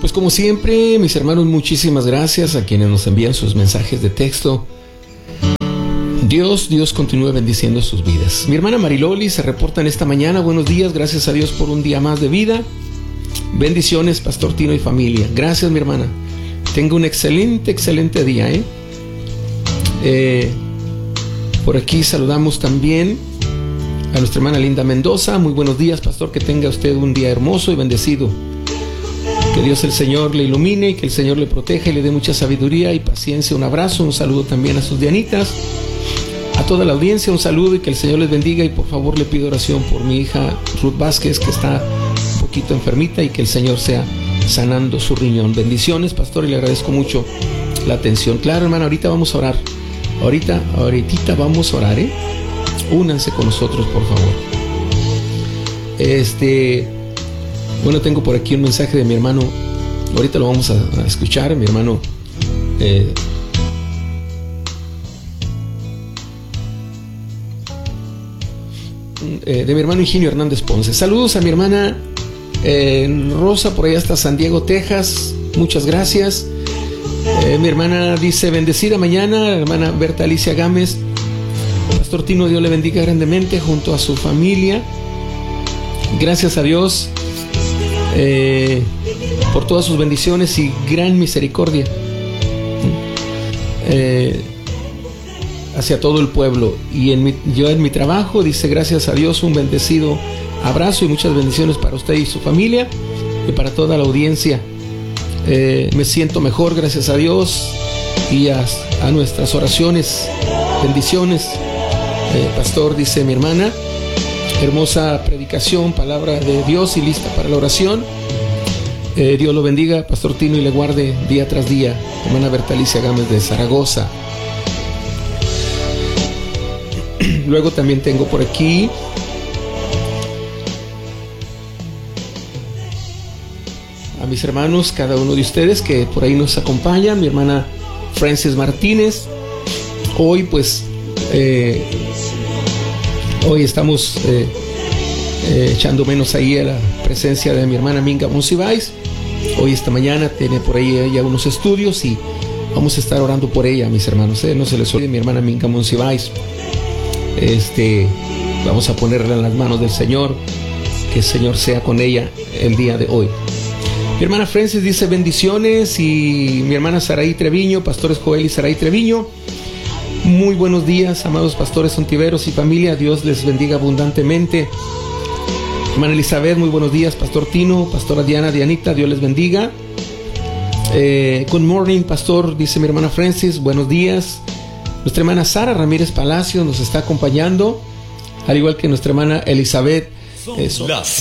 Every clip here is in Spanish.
Pues como siempre, mis hermanos, muchísimas gracias a quienes nos envían sus mensajes de texto. Dios continúe bendiciendo sus vidas. Mi hermana Mariloli se reporta en esta mañana. Buenos días, gracias a Dios por un día más de vida. Bendiciones, Pastor Tino y familia. Gracias, mi hermana. Tenga un excelente día, por aquí saludamos también a nuestra hermana Linda Mendoza. Muy buenos días, pastor, que tenga usted un día hermoso y bendecido. Que Dios el Señor le ilumine y que el Señor le proteja y le dé mucha sabiduría y paciencia. Un abrazo, un saludo también a sus dianitas, a toda la audiencia, un saludo y que el Señor les bendiga. Y por favor le pido oración por mi hija Ruth Vázquez, que está un poquito enfermita, y que el Señor sea sanando su riñón. Bendiciones, pastor, y le agradezco mucho la atención. Claro, hermana, ahorita vamos a orar. Ahorita vamos a orar, Únanse con nosotros, por favor. Bueno, tengo por aquí un mensaje de mi hermano. Ahorita lo vamos a escuchar, mi hermano. De mi hermano Higinio Hernández Ponce. Saludos a mi hermana Rosa, por allá hasta San Diego, Texas. Muchas gracias. Mi hermana dice: bendecida mañana. La hermana Berta Alicia Gámez. Pastor Tino, Dios le bendiga grandemente junto a su familia. Gracias a Dios por todas sus bendiciones y gran misericordia hacia todo el pueblo. Y yo en mi trabajo, dice: gracias a Dios, un bendecido abrazo y muchas bendiciones para usted y su familia y para toda la audiencia. Me siento mejor, gracias a Dios, y a nuestras oraciones. Bendiciones, pastor, dice mi hermana. Hermosa predicación, palabra de Dios y lista para la oración. Dios lo bendiga, Pastor Tino, y le guarde día tras día. Hermana Berta Alicia Gámez de Zaragoza. Luego también tengo por aquí a mis hermanos, cada uno de ustedes que por ahí nos acompañan. Mi hermana Francis Martínez. Hoy pues hoy estamos echando menos ahí a la presencia de mi hermana Minga Monsiváis. Hoy esta mañana tiene por ahí ella unos estudios y vamos a estar orando por ella, mis hermanos. No se les olvide mi hermana Minga Monsiváis. Vamos a ponerla en las manos del Señor. Que el Señor sea con ella el día de hoy. Mi hermana Francis dice: bendiciones. Y mi hermana Saraí Treviño, pastores Joel y Saraí Treviño. Muy buenos días, amados pastores ontiveros y familia. Dios les bendiga abundantemente. Hermana Elizabeth, muy buenos días. Pastor Tino, pastora Dianita, Dios les bendiga. Good morning, pastor, dice mi hermana Francis. Buenos días. Nuestra hermana Sara Ramírez Palacios nos está acompañando, al igual que nuestra hermana Elizabeth. Son las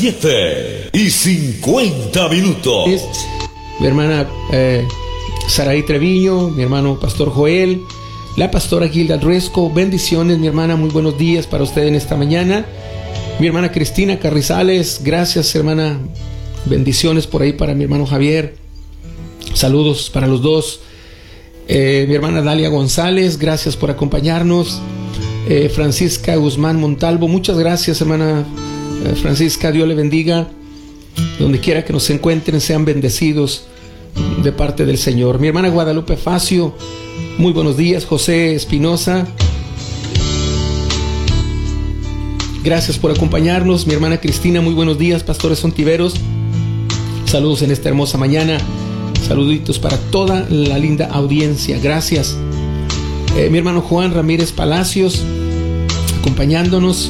7:50. Mi hermana Saraí Treviño, mi hermano pastor Joel, la pastora Gilda Ruesco. Bendiciones, mi hermana, muy buenos días para usted en esta mañana. Mi hermana Cristina Carrizales, gracias, hermana. Bendiciones por ahí para mi hermano Javier. Saludos para los dos. Mi hermana Dalia González, gracias por acompañarnos. Francisca Guzmán Montalvo, muchas gracias, hermana Francisca. Dios le bendiga. Donde quiera que nos encuentren, sean bendecidos de parte del Señor. Mi hermana Guadalupe Facio, muy buenos días. José Espinosa, gracias por acompañarnos. Mi hermana Cristina, muy buenos días, pastores ontiveros. Saludos en esta hermosa mañana. Saluditos para toda la linda audiencia. Gracias. Mi hermano Juan Ramírez Palacios, acompañándonos.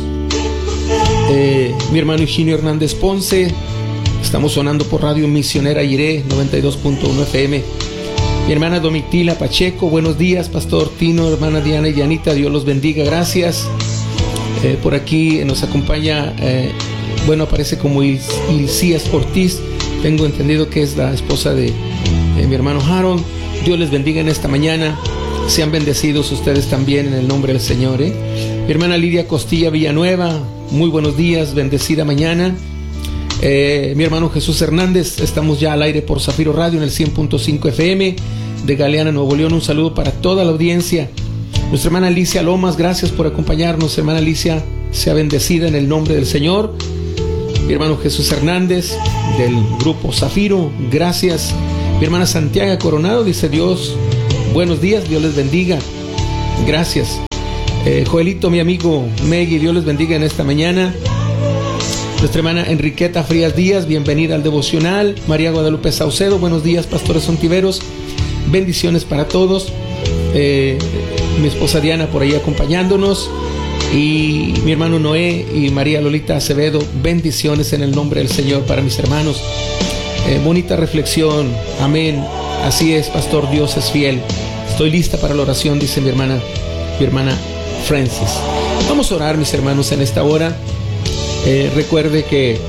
Mi hermano Higinio Hernández Ponce. Estamos sonando por Radio Misionera Iré 92.1 FM. Mi hermana Domitila Pacheco, buenos días, Pastor Tino, hermana Diana y Dianita, Dios los bendiga, gracias. Por aquí nos acompaña, aparece como Ilcías Ortiz. Tengo entendido que es la esposa de mi hermano Harold. Dios les bendiga en esta mañana. Sean bendecidos ustedes también en el nombre del Señor. Mi hermana Lidia Costilla Villanueva, muy buenos días, bendecida mañana. Mi hermano Jesús Hernández, estamos ya al aire por Zafiro Radio en el 100.5 FM de Galeana, Nuevo León. Un saludo para toda la audiencia. Nuestra hermana Alicia Lomas, gracias por acompañarnos. Hermana Alicia, sea bendecida en el nombre del Señor. Mi hermano Jesús Hernández del grupo Zafiro, gracias. Mi hermana Santiago Coronado dice: Dios, buenos días, Dios les bendiga. Gracias. Joelito, mi amigo Meggy, Dios les bendiga en esta mañana. Nuestra hermana Enriqueta Frías Díaz, bienvenida al devocional. María Guadalupe Saucedo, buenos días, pastores ontiveros. Bendiciones para todos. Mi esposa Diana por ahí acompañándonos. Y mi hermano Noé y María Lolita Acevedo, bendiciones en el nombre del Señor para mis hermanos. Bonita reflexión, amén. Así es, pastor, Dios es fiel. Estoy lista para la oración, dice mi hermana Francis. Vamos a orar, mis hermanos, en esta hora. Recuerde que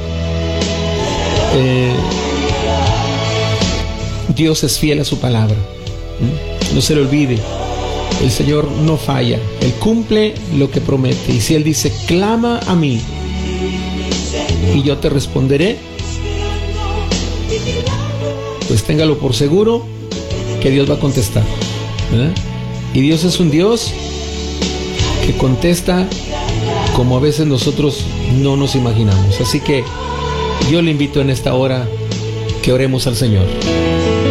Dios es fiel a su palabra. No se le olvide. El Señor no falla, Él cumple lo que promete. Y si Él dice: clama a mí y yo te responderé, pues téngalo por seguro que Dios va a contestar, ¿verdad? Y Dios es un Dios que contesta como a veces nosotros no nos imaginamos. Así que yo le invito en esta hora que oremos al Señor.